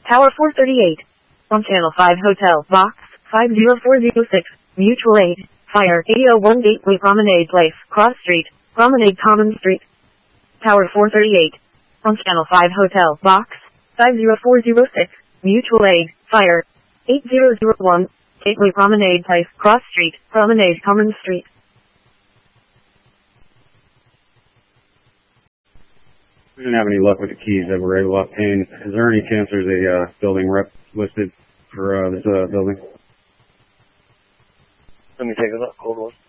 Tower 438. On Channel 5 Hotel, Box 50406, Mutual Aid, Fire 801 Gateway Promenade Place, Cross Street, Promenade Common Street. Tower 438. On Channel 5 Hotel, Box 50406, Mutual Aid, Fire 8001, Gateway Promenade Place, Cross Street, Promenade Common Street. We didn't have any luck with the keys that we're able to obtain. Is there any chance there's a building rep listed for this building? Let me take a look. Hold on.